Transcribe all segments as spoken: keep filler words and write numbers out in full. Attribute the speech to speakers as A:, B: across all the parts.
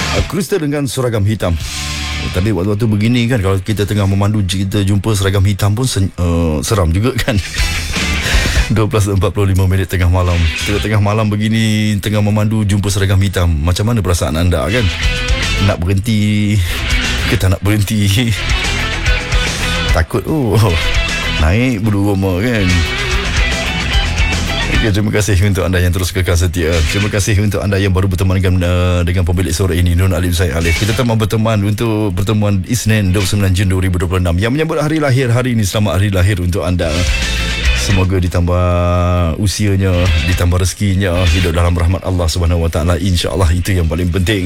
A: Kristen dengan seragam hitam. Tapi waktu-waktu begini kan, kalau kita tengah memandu, kita jumpa seragam hitam pun sen, uh, seram juga kan. dua belas empat puluh lima minit tengah malam. Tengah-tengah malam begini, tengah memandu, jumpa seragam hitam. Macam mana perasaan anda kan? Nak berhenti ke tak nak berhenti? Takut oh, naik bulu roma kan. Okay, terima kasih untuk anda yang terus kekal setia. Terima kasih untuk anda yang baru berteman dengan, uh, dengan pemilik sore ini, Nun Alif Zaid Alif. Kita telah berteman untuk pertemuan Isnin dua puluh sembilan Jun dua ribu dua puluh enam yang menyambut hari lahir hari ini. Selamat hari lahir untuk anda. Semoga ditambah usianya, ditambah rezekinya, hidup dalam rahmat Allah Subhanahu Wa Taala. Insya-Allah, itu yang paling penting.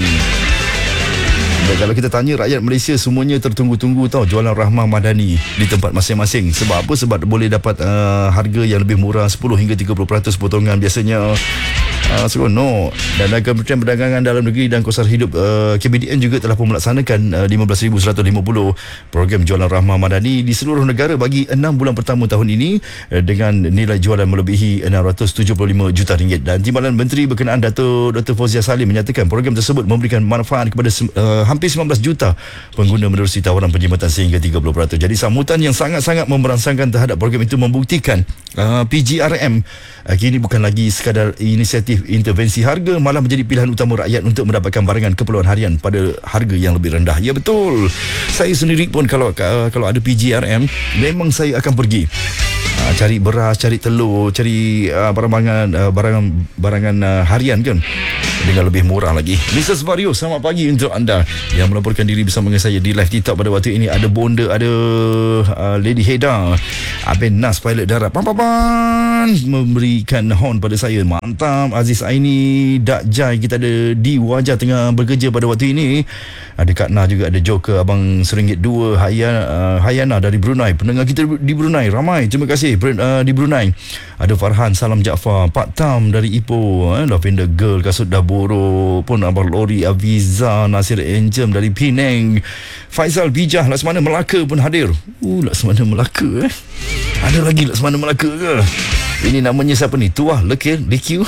A: Dan kalau kita tanya rakyat Malaysia, semuanya tertunggu-tunggu tau jualan Rahmah Madani di tempat masing-masing. Sebab apa? Sebab boleh dapat uh, harga yang lebih murah, sepuluh hingga tiga puluh peratus potongan biasanya. Uh, seronok. Dan Kementerian Perdagangan Dalam Negeri dan Kos Hidup uh, K B D N juga telah pun melaksanakan uh, lima belas ribu seratus lima puluh program jualan Rahmah Madani di seluruh negara bagi enam bulan pertama tahun ini uh, dengan nilai jualan melebihi enam ratus tujuh puluh lima juta ringgit. Dan Timbalan Menteri berkenaan Dato' Dr. Fauzia Salim menyatakan program tersebut memberikan manfaat kepada uh, hampir sembilan belas juta pengguna menerusi tawaran penjimatan sehingga tiga puluh peratus. Jadi sambutan yang sangat-sangat memberangsangkan terhadap program itu membuktikan uh, P G R M uh, kini bukan lagi sekadar inisiatif intervensi harga, malah menjadi pilihan utama rakyat untuk mendapatkan barangan keperluan harian pada harga yang lebih rendah. Ya betul. Saya sendiri pun kalau uh, kalau ada P G R M, memang saya akan pergi uh, cari beras, cari telur, cari uh, barangan uh, barangan barangan uh, harian kan, dengan lebih murah lagi. Missus Vario, selamat pagi untuk anda yang melaporkan diri bersama dengan saya di live TikTok pada waktu ini. Ada Bonda, ada uh, Lady Heda, Abin Nas, pilot darat, pam pam pam, memberikan horn pada saya. Mantap. Aziz Aini, Dak Jai, kita ada di wajah tengah bekerja pada waktu ini. Ada Kak Na juga, ada Joker, Abang Seringgit Dua, Hayana, uh, Hayana dari Brunei. Pendengar kita di Brunei ramai, terima kasih uh, di Brunei. Ada Farhan, Salam Jaafar, Pak Tam dari Ipoh, eh, Lavender Girl, Kasut Daboro pun, Abang Lori, Aviza, Nasir Enjem dari Penang, Faizal Bijah, Laksamana Melaka pun hadir. Uh, Laksamana Melaka eh. Ada lagi Laksamana Melaka ke? Ini namanya siapa ni? Tuah, Lekir, Lekir.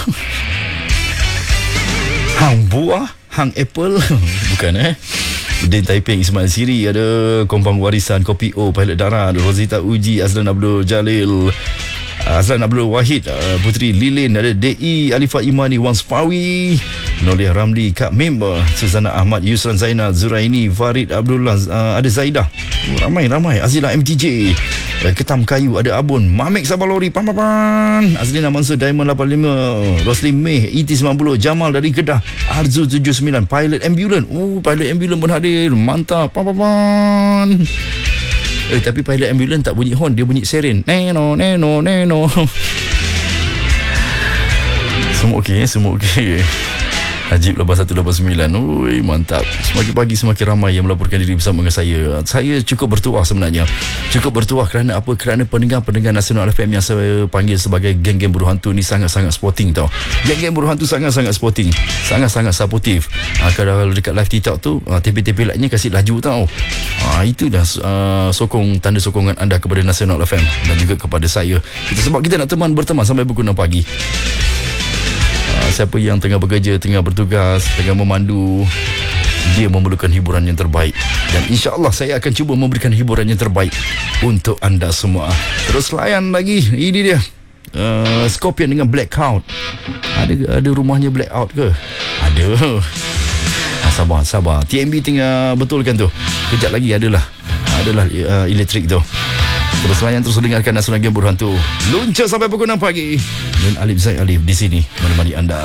A: Hang Buah, Hang Apple. Bukan eh. Din Taiping, Ismail Siri, ada Kompang Warisan, Kopi O, Pilot Darat, Rosita Uji, Azlan Abdul Jalil, Azlan Abdul Wahid, Putri Lilin, ada D I Alifah Imani, Wan Spawi, Nolih Ramli, Kak Member, Suzana Ahmad, Yusran Zainal, Zuraini, Farid Abdullah, ada Zaidah. Ramai-ramai. Azila M T J, Ketam Kayu, ada Abun, Mamek Sabalori, Pam Pam Pam, Azlina Mansur, Diamond lapan puluh lima, Roslin Meh, E T sembilan puluh, Jamal dari Kedah, Arzu tujuh puluh sembilan, Pilot Ambulance. Oh, Pilot Ambulance pun hadir. Mantap. Pam Pam Pam. Eh, tapi Pilot Ambulance tak bunyi horn, dia bunyi siren. Neno, neno, neno. Semua okey, semua okey. Najib lapan satu lapan sembilan. Ui, mantap. Semakin pagi semakin ramai yang melaporkan diri bersama dengan saya. Saya cukup bertuah sebenarnya. Cukup bertuah kerana apa? Kerana pendengar-pendengar Nasional F M yang saya panggil sebagai geng-geng buruh hantu ni sangat-sangat sporting tau. Geng-geng buruh hantu sangat-sangat sporting. Sangat-sangat supportive. Ha, kalau dekat live TikTok tu, ha, T P T P lightnya kasih laju tau. Ha, itu dah uh, sokong, tanda sokongan anda kepada Nasional F M dan juga kepada saya. Kita, sebab kita nak teman berteman sampai pukul enam pagi. Siapa yang tengah bekerja, tengah bertugas, tengah memandu, dia memerlukan hiburan yang terbaik. Dan insya-Allah saya akan cuba memberikan hiburan yang terbaik untuk anda semua. Terus layan lagi. Ini dia. Uh, Scorpion dengan Blackout. Ada ada rumahnya Blackout ke? Ada. Ah, sabar, sabar. T M B tengah betulkan tu. Kejap lagi adalah adalah uh, elektrik tu. Terus layan, terus dengarkan Nasional Game Buruh Hantu. Luncur sampai pukul enam pagi. Nun Alif Zaid Alif di sini menemani anda.